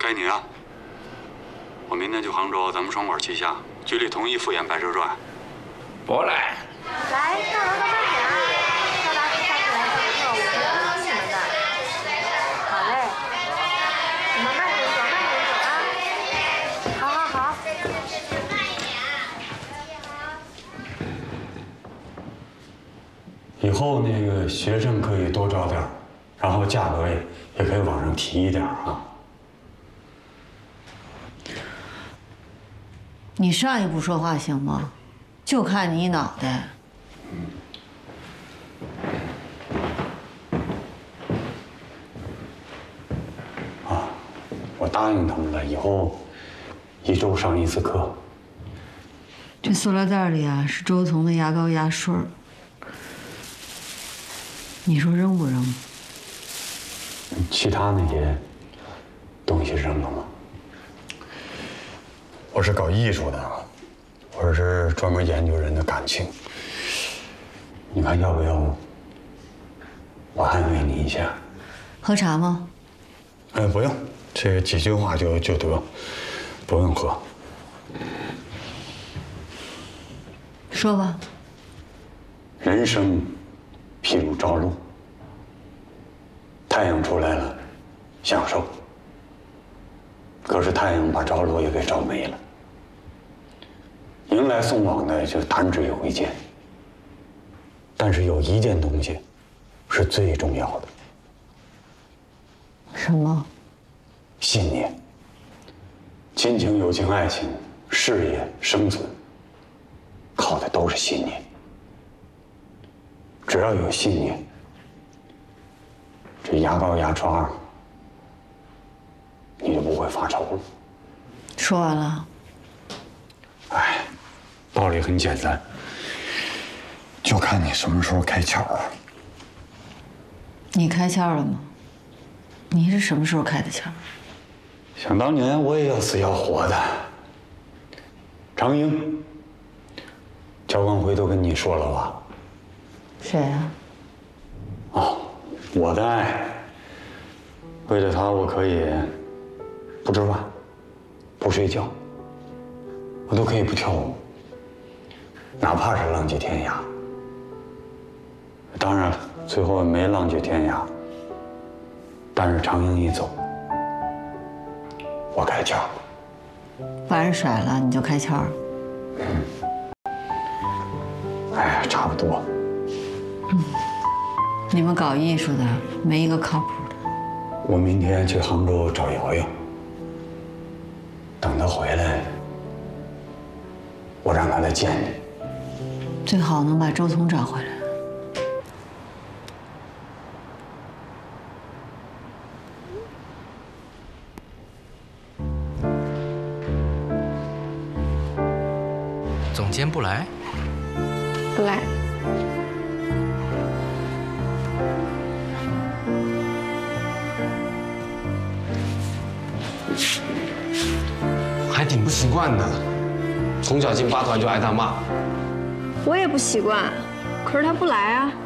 该你啊！我明天去杭州，咱们双管齐下，局里同意复演《白蛇传》。 不来。 来，上楼干嘛去啊？赵大师下次来上课，我会通知你们的。好嘞，你们慢点走，慢点走啊！好好好。 以后那个学生可以多招点，然后价格也可以往上提一点啊。 你上一步说话行吗？就看你脑袋。 啊，我答应他们了，以后1周上1次课。 这塑料袋里啊是周彤的牙膏、牙刷。你说扔不扔？ 其他那些东西扔了吗？我是搞艺术的，我是专门研究人的感情。你看要不要我安慰你一下？ 喝茶吗？ 不用，这个几句话就得，不用喝。 说吧。 人生譬如朝露，太阳出来了，享受。可是太阳把朝露也给照没了，迎来送往的就弹指有一件。但是有一件东西是最重要的。 什么？ 信念。亲情、友情、爱情、事业、生存，靠的都是信念。只要有信念，这牙膏、牙刷，你就不会发愁了。 说完了。 哎，道理很简单，就看你什么时候开窍了。 你开窍了吗？你是什么时候开的窍？ 想当年我也要死要活的。常英，焦光辉都跟你说了吧？ 谁啊？ 哦，我的爱。为了他，我可以不吃饭，不睡觉，我都可以不跳舞，哪怕是浪迹天涯。当然，最后没浪迹天涯。但是常英一走，我开窍了。 把人甩了你就开窍了？ 哎呀，差不多。 你们搞艺术的没一个靠谱的。 我明天去杭州找瑶瑶，等她回来，我让她来见你。 最好能把周彤找回来。 总监不来？ 不来。 还挺不习惯的，从小进8团就挨他骂。 我也不习惯，可是他不来啊。